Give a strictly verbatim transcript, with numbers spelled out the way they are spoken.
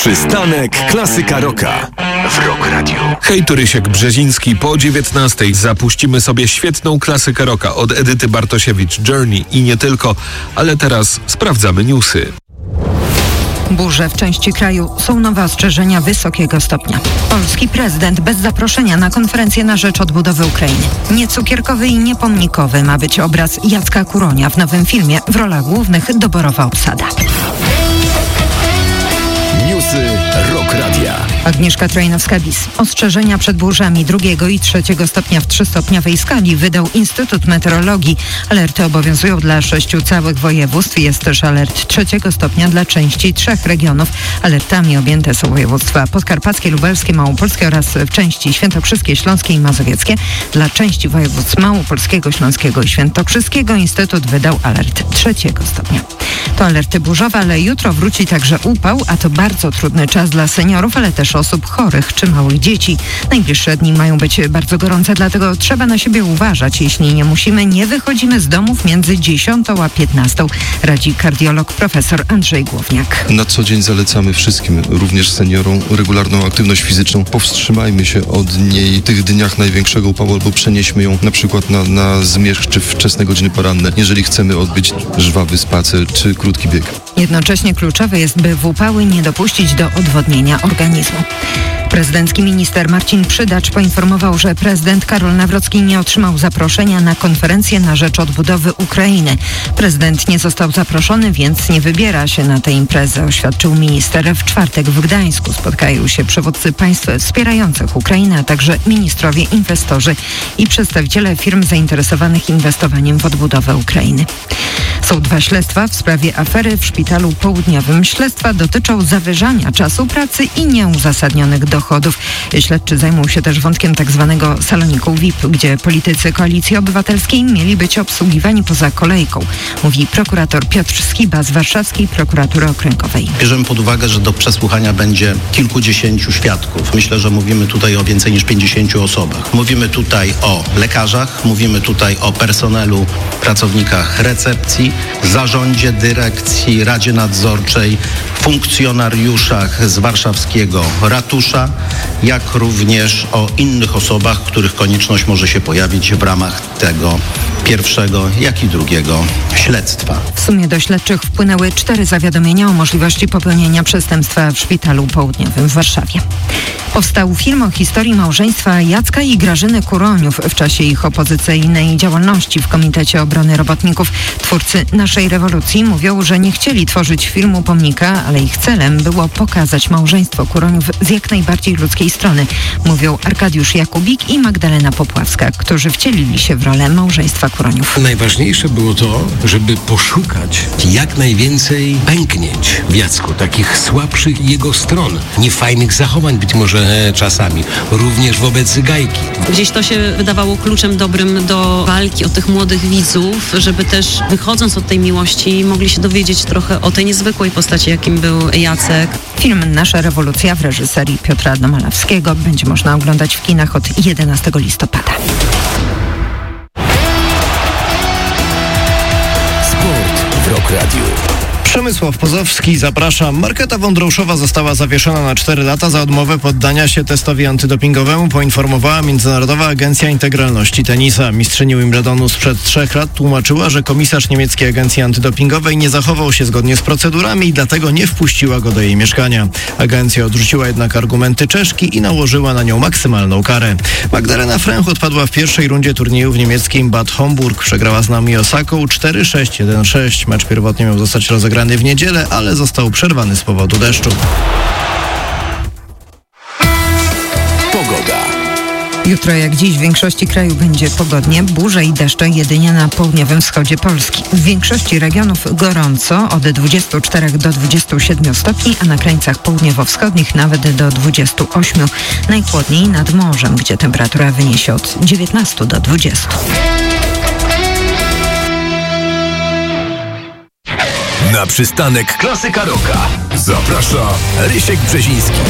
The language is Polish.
Przystanek Klasyka Rocka w Rock Radio. Hej, tu Rysiek Brzeziński. Po dziewiętnastej zapuścimy sobie świetną klasykę rocka od Edyty Bartosiewicz, Journey i nie tylko, ale teraz sprawdzamy newsy. Burze w części kraju, są nowe ostrzeżenia wysokiego stopnia. Polski prezydent bez zaproszenia na konferencję na rzecz odbudowy Ukrainy. Nie cukierkowy i nie pomnikowy ma być obraz Jacka Kuronia w nowym filmie. W rolach głównych doborowa obsada. Newsy Rock Radia. Agnieszka Trojnowska-Bis. Ostrzeżenia przed burzami drugiego i trzeciego stopnia w trzystopniowej skali wydał Instytut Meteorologii. Alerty obowiązują dla sześciu całych województw. Jest też alert trzeciego stopnia dla części trzech regionów. Alertami objęte są województwa podkarpackie, lubelskie, małopolskie oraz w części świętokrzyskie, śląskie i mazowieckie. Dla części województw małopolskiego, śląskiego i świętokrzyskiego Instytut wydał alert trzeciego stopnia. To alerty burzowe, ale jutro wróci także upał, a to bardzo trudny czas dla seniorów, ale też osób chorych czy małych dzieci. Najbliższe dni mają być bardzo gorące, dlatego trzeba na siebie uważać. Jeśli nie musimy, nie wychodzimy z domów między dziesiątą a piętnastą, radzi kardiolog profesor Andrzej Głowniak. Na co dzień zalecamy wszystkim, również seniorom, regularną aktywność fizyczną. Powstrzymajmy się od niej w tych dniach największego upału albo przenieśmy ją na przykład na, na zmierzch czy wczesne godziny poranne, jeżeli chcemy odbyć żwawy spacer czy krótki bieg. Jednocześnie kluczowe jest, by w upały nie dopuścić do odwodnienia organizmu. Prezydencki minister Marcin Przydacz poinformował, że prezydent Karol Nawrocki nie otrzymał zaproszenia na konferencję na rzecz odbudowy Ukrainy. Prezydent nie został zaproszony, więc nie wybiera się na tę imprezę, oświadczył minister. W czwartek w Gdańsku spotkają się przywódcy państw wspierających Ukrainę, a także ministrowie, inwestorzy i przedstawiciele firm zainteresowanych inwestowaniem w odbudowę Ukrainy. Są dwa śledztwa w sprawie afery w Szpitalu Południowym. Śledztwa dotyczą zawyżania czasu pracy i nieuzasadnionych dochodów. Śledczy zajmą się też wątkiem tzw. saloniku V I P, gdzie politycy Koalicji Obywatelskiej mieli być obsługiwani poza kolejką, mówi prokurator Piotr Skiba z Warszawskiej Prokuratury Okręgowej. Bierzemy pod uwagę, że do przesłuchania będzie kilkudziesięciu świadków. Myślę, że mówimy tutaj o więcej niż pięćdziesięciu osobach. Mówimy tutaj o lekarzach, mówimy tutaj o personelu, pracownikach recepcji, zarządzie, dyrekcji, Radzie Nadzorczej, funkcjonariuszach z warszawskiego ratusza, jak również o innych osobach, których konieczność może się pojawić w ramach tego pierwszego, jak i drugiego śledztwa. W sumie do śledczych wpłynęły cztery zawiadomienia o możliwości popełnienia przestępstwa w Szpitalu Południowym w Warszawie. Powstał film o historii małżeństwa Jacka i Grażyny Kuroniów w czasie ich opozycyjnej działalności w Komitecie Obrony Robotników. Twórcy Naszej Rewolucji mówią, że nie chcieli tworzyć filmu pomnika, ale ich celem było pokazać małżeństwo Kuroniów z jak najbardziej ludzkiej strony, mówią Arkadiusz Jakubik i Magdalena Popławska, którzy wcielili się w rolę małżeństwa Kuroniów. Najważniejsze było to, żeby poszukać jak najwięcej pęknięć w Jacku, takich słabszych jego stron, niefajnych zachowań być może e, czasami, również wobec Gajki. Gdzieś to się wydawało kluczem dobrym do walki o tych młodych widzów, żeby też wychodząc od tej miłości mogli się dowiedzieć trochę o tej niezwykłej postaci, jakim był Jacek. Film Nasza Rewolucja w reżyserii Piotra Domalewskiego będzie można oglądać w kinach od jedenastego listopada. Sport w Rock Radio. Przemysław Pozowski, zapraszam. Marketa Wądrouszowa została zawieszona na cztery lata za odmowę poddania się testowi antydopingowemu, poinformowała Międzynarodowa Agencja Integralności Tenisa. Mistrzyni Wimbledonu sprzed trzech lat tłumaczyła, że komisarz niemieckiej agencji antydopingowej nie zachował się zgodnie z procedurami i dlatego nie wpuściła go do jej mieszkania. Agencja odrzuciła jednak argumenty Czeszki i nałożyła na nią maksymalną karę. Magdalena Fręch odpadła w pierwszej rundzie turnieju w niemieckim Bad Homburg. Przegrała z Naomi Osaką cztery sześć jeden sześć. Mecz pierwotnie miał zostać rozegrany w niedzielę, ale został przerwany z powodu deszczu. Pogoda. Jutro jak dziś w większości kraju będzie pogodnie, burze i deszcze jedynie na południowym wschodzie Polski. W większości regionów gorąco, od dwudziestu czterech do dwudziestu siedmiu stopni, a na krańcach południowo-wschodnich nawet do dwudziestu ośmiu. Najchłodniej nad morzem, gdzie temperatura wyniesie od dziewiętnastu do dwudziestu. Na przystanek Klasyka Rocka zaprasza Rysiek Brzeziński.